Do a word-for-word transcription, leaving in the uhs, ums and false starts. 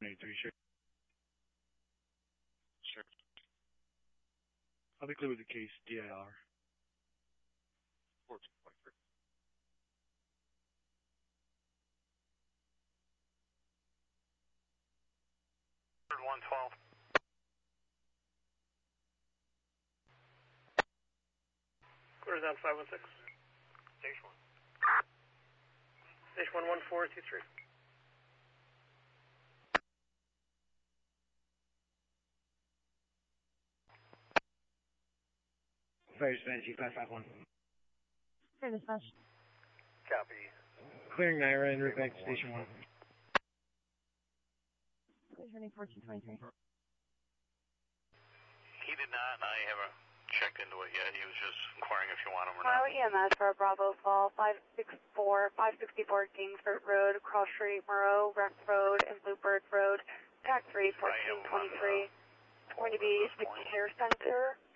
twenty-three, sure. Sure. I'll be clear with the case, D I R. fourteen point three. one twelve. Quarters down five one six. Station one. Station one one four two three. Fire dispatch, G five five one. Clear dispatch. Copy. Clearing Naira and route back to station one. Clear turning fourteen twenty-three. He did not, and I haven't checked into it yet. He was just inquiring if you want him or Mile not. E M S for Bravo Fall, five sixty-four, five sixty-four Kingsford Road, Cross Street, Moreau, Rex Road, and Bluebird Road. Tax three, fourteen twenty-three. It's going to be the care center.